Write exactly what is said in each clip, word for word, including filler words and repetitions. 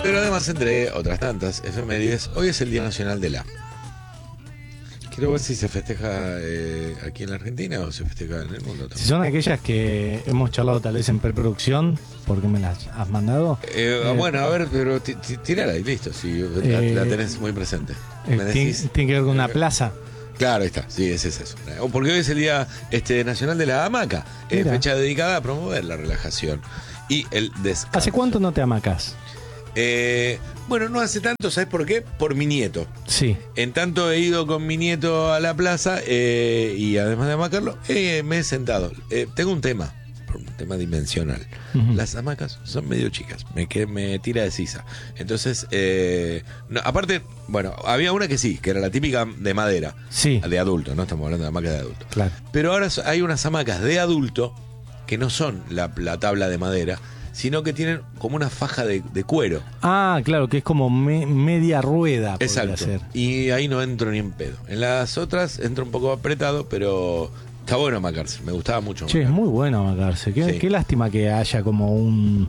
Pero además, entre otras tantas efemérides, hoy es el Día Nacional de la. Quiero ver si se festeja eh, aquí en la Argentina o se festeja en el mundo también. Si son aquellas que hemos charlado tal vez en preproducción, ¿por qué me las has mandado? Eh, eh, bueno, a ver, pero t- t- tírala y listo, si la, eh, la tenés muy presente. Eh, ¿Me tiene, decís? tiene que ver con una plaza. Claro, ahí está, sí, ese es eso. O porque hoy es el Día este, Nacional de la Hamaca, eh, Mira. fecha dedicada a promover la relajación y el descanso. ¿Hace cuánto no te hamacas? Eh, bueno, no hace tanto, ¿sabes por qué? Por mi nieto. Sí. En tanto he ido con mi nieto a la plaza eh, y además de hamacarlo, eh, me he sentado. Eh, tengo un tema, un tema dimensional. Uh-huh. Las hamacas son medio chicas, me, que, me tira de sisa. Entonces, eh, no, aparte, bueno, había una que sí, que era la típica de madera, Sí. de adulto, no estamos hablando de hamacas de adulto. Claro. Pero ahora hay unas hamacas de adulto que no son la, la tabla de madera, sino que tienen como una faja de, de cuero. Ah, claro, que es como me- media rueda. podría Exacto. ser. Y ahí no entro ni en pedo. En las otras entro un poco apretado, pero está bueno hamacarse. Me gustaba mucho. Che, es hamacar. muy bueno hamacarse. Qué, Sí. qué lástima que haya como un,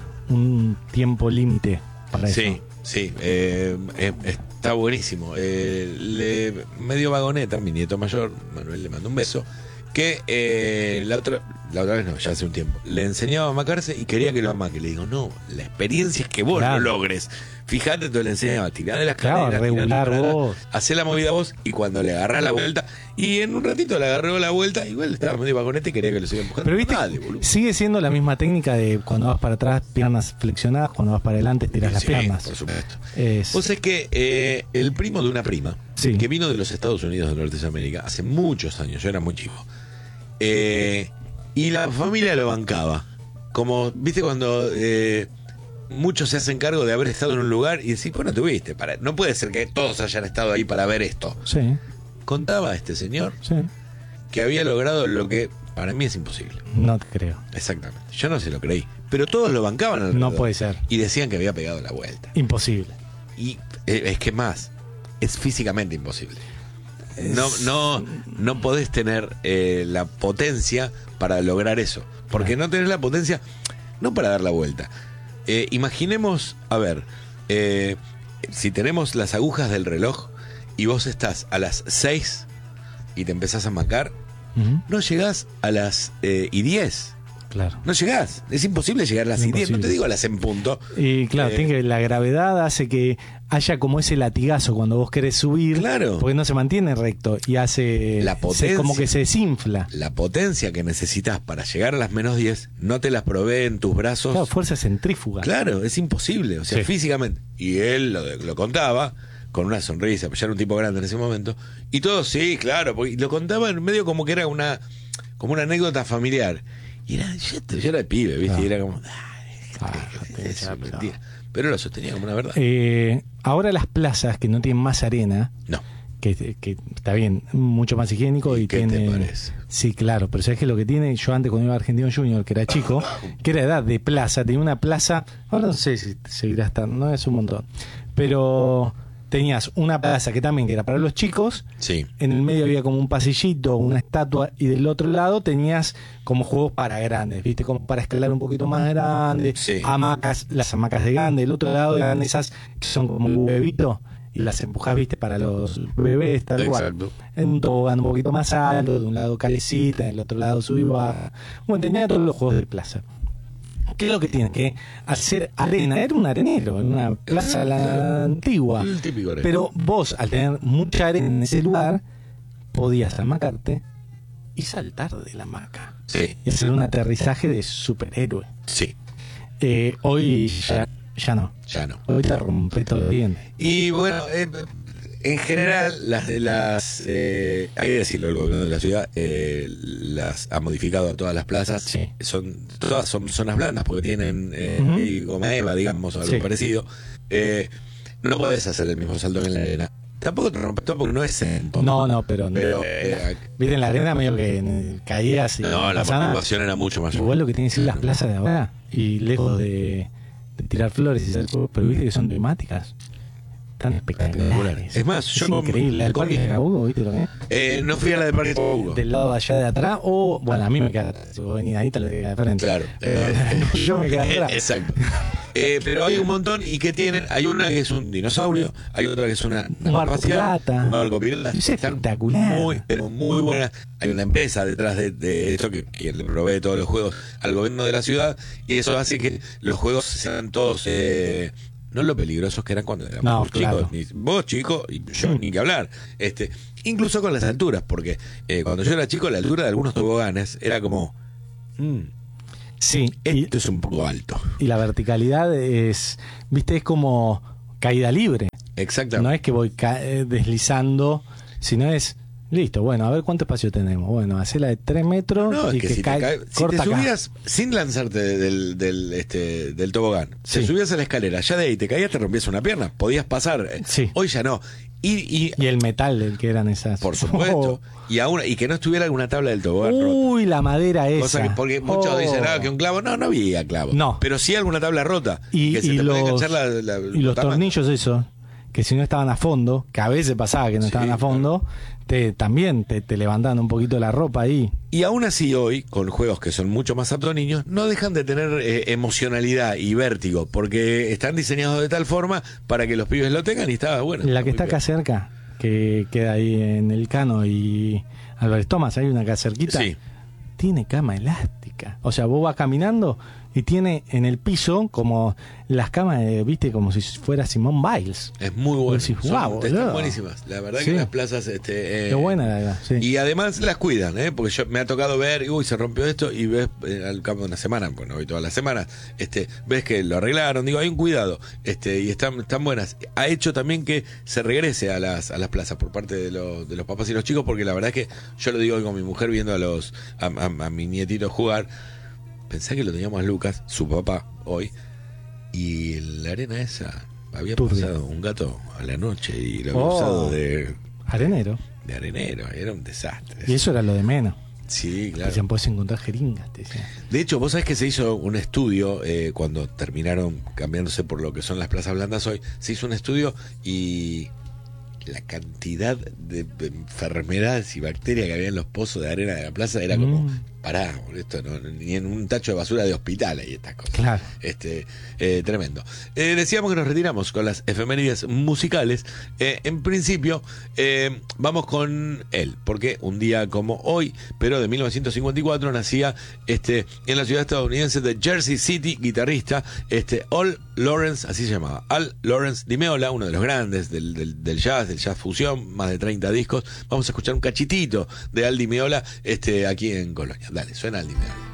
un tiempo límite para eso. Sí, sí. eh, eh, está buenísimo. Eh, le, medio vagoneta, mi nieto mayor, Manuel, le mando un beso. Que eh, la otra la otra vez no, ya hace un tiempo, le enseñaba a hamacarse y quería que lo amaque. Le digo, no, la experiencia es que vos Claro. lo logres. Fíjate, te le enseñaba a tirar de las Claro, caderas, regular tirar para vos. hacer la movida vos y cuando le agarrás la vuelta, y en un ratito le agarró la vuelta, igual estaba medio vagonete y quería que lo siga empujando. Pero viste, Dale, boludo. sigue siendo la misma técnica de cuando vas para atrás, piernas flexionadas, cuando vas para adelante, tiras las Sí, piernas. por supuesto. Es- Vos sabés que eh, el primo de una prima, Sí. que vino de los Estados Unidos de Norteamérica hace muchos años, yo era muy chico, eh, y la familia lo bancaba. Como, viste, cuando eh, muchos se hacen cargo de haber estado en un lugar y decís, bueno, tuviste, para, no puede ser que todos hayan estado ahí para ver esto. Sí, Contaba este señor sí. que había logrado lo que para mí es imposible. No te creo. Exactamente. Yo no se lo creí, pero todos lo bancaban alrededor. No puede ser. Y decían que había pegado la vuelta. Imposible. Y eh, es que más, es físicamente imposible. No, no, no podés tener eh, la potencia para lograr eso. Porque no tenés la potencia, no para dar la vuelta. Eh, imaginemos, a ver, eh, si tenemos las agujas del reloj y vos estás a las seis y te empezás a macar, Ujú. no llegás a las eh, y diez. Claro. No llegás. Es imposible llegar a las y diez. No te digo a las en punto. Y claro, Eh, tiene que la gravedad hace que haya como ese latigazo cuando vos querés subir. Claro. Porque no se mantiene recto y hace. La se- potencia. como que se desinfla. La potencia que necesitas para llegar a las menos diez no te las provee en tus brazos. Claro, fuerza centrífuga. Claro, es imposible, o sea, Sí. físicamente. Y él lo, lo contaba con una sonrisa, pues ya era un tipo grande en ese momento. Y todo, sí, claro, porque lo contaba en medio como que era una como una anécdota familiar. Y era, yo, yo era de pibe, ¿viste? Claro. Y era como, Ah, "Ay, te es echa mentira". pelota. Pero lo sostenía como una verdad. Eh, ahora las plazas que no tienen más arena, No. que, que está bien, mucho más higiénico y ¿Qué te tiene. parece? Sí, claro, pero sabes que lo que tiene, yo antes cuando iba a Argentino Junior, que era chico, que era edad de plaza, tenía una plaza, ahora no sé si seguirá estando, no es un montón, pero tenías una plaza que también que era para los chicos, Sí. en el medio había como un pasillito, una estatua, y del otro lado tenías como juegos para grandes, viste, como para escalar un poquito más grande, Sí. hamacas, las hamacas de grande, del otro lado eran esas que son como un bebito y las empujás, viste, para los bebés, tal cual. Exacto. En un tobogán un poquito más alto, de un lado calecita, del otro lado sub y baja. Bueno, tenía todos los juegos de plaza. ¿Qué es lo que tiene? Que hacer arena, era un arenero, en una plaza a la antigua. El típico arena. Pero vos, al tener mucha arena en ese lugar, podías amacarte y saltar de la hamaca. Sí. Y hacer un aterrizaje de superhéroe. Sí. Eh, hoy ya, ya no. Ya no. Hoy te rompe todo bien. Y bueno, eh, en general, las, las eh, hay que decirlo, el gobierno de la ciudad eh, las ha modificado a todas las plazas. Sí. Son, todas son zonas blandas porque tienen eh, Ujú. y goma eva, digamos, o algo Sí. parecido. Eh, no podés hacer el mismo salto que en la arena. Tampoco te rompes todo porque no es cemento. No, no, pero, Pero, no. eh, Viste, en la arena medio que eh, caías y no, la pasaba nada. motivación era mucho mayor. Igual lo que tienen que ser las plazas de ahora, y lejos de, de tirar flores, y esas cosas, pero viste que son temáticas tan espectaculares. Es más, yo es como- increíble. El parque de Jabugo, ¿viste lo que es? Eh, no fui a la de Parque Tobugo. Del lado de allá de atrás, o bueno, a mí me queda, si vos venís ahí, te lo queda de frente. Claro. Pero yo me quedo atrás. Exacto. Eh, pero hay un montón y que tienen, hay una que es un dinosaurio, hay otra que es una Un barco pirata. un barco pirata. Es Están espectacular. muy, pero muy buenas. Hay una empresa detrás de, de esto que, que le provee todos los juegos al gobierno de la ciudad y eso hace que los juegos sean todos eh, no lo peligrosos que eran cuando éramos No, chicos, claro. ni vos chico y yo ni que hablar. Este, incluso con las alturas, porque eh, cuando yo era chico la altura de algunos toboganes era como mm, Sí, y, esto es un poco alto. y la verticalidad es, viste, es como caída libre. Exactamente. No es que voy ca- eh, deslizando, sino es, listo, bueno, a ver cuánto espacio tenemos. Bueno, hacela de tres metros No, es y que, que, si, cae, te cae- si corta te acá. subías sin lanzarte del, del, este, del tobogán, Sí. te subías a la escalera, ya de ahí te caías, te rompías una pierna, podías pasar. Sí. Hoy ya no. Y, y, Y el metal del que eran esas. por supuesto, y aún y que no estuviera alguna tabla del tobogán rota. Uy, la madera esa. Cosa que, porque muchos Oh. dicen, ah, que un clavo. No, no había clavo. No. Pero sí alguna tabla rota. Y, que se y te podía los, enganchar la, la- y los botama. tornillos esos, que si no estaban a fondo, que a veces pasaba que no Sí, estaban a fondo, te, también te, te levantaban un poquito la ropa ahí. Y aún así hoy, con juegos que son mucho más aptos a niños, no dejan de tener eh, emocionalidad y vértigo, porque están diseñados de tal forma para que los pibes lo tengan y está bueno. La que muy está acá bien. cerca, que queda ahí en el Cano y Álvarez Tomás, hay una acá cerquita, Sí. tiene cama elástica. O sea, vos vas caminando y tiene en el piso como las camas, de, viste, como si fuera Simone Biles. Es muy bueno. Vos decís, Son- "Guau, están boludo". buenísimas. La verdad Sí. que las plazas... Este, eh, Qué buena la verdad, sí. Y además las cuidan, ¿eh? Porque yo me ha tocado ver, uy, se rompió esto, y ves eh, al cabo de una semana, bueno, hoy todas las semanas, este, ves que lo arreglaron, digo, hay un cuidado, este, y están, están buenas. Ha hecho también que se regrese a las, a las plazas por parte de los, de los papás y los chicos, porque la verdad es que yo lo digo hoy con mi mujer viendo a los, a, a- a mi nietito jugar, pensé que lo teníamos a Lucas, su papá, hoy, y en la arena esa había Turbia. pasado un gato a la noche y lo había Oh. usado de, Arenero. de arenero, era un desastre. Y eso era lo de menos. Sí, Claro. claro. Decían, podés encontrar jeringas, te decían. De hecho, vos sabés que se hizo un estudio eh, cuando terminaron cambiándose por lo que son las plazas blandas hoy. Se hizo un estudio y la cantidad de enfermedades y bacterias que había en los pozos de arena de la plaza era como, Mm. pará, esto no, ni en un tacho de basura de hospital hay estas cosas. Claro. Este, eh, tremendo. Eh, decíamos que nos retiramos con las efemérides musicales. Eh, en principio, eh, vamos con él, porque un día como hoy, pero de mil novecientos cincuenta y cuatro, nacía este, en la ciudad estadounidense de Jersey City, guitarrista, este, Al Lawrence, así se llamaba, Al Lawrence Di Meola, uno de los grandes del, del, del jazz, del jazz fusión, más de treinta discos. Vamos a escuchar un cachitito de Al Di Meola este, aquí en Colonia. Dale, suena Al Di Meola.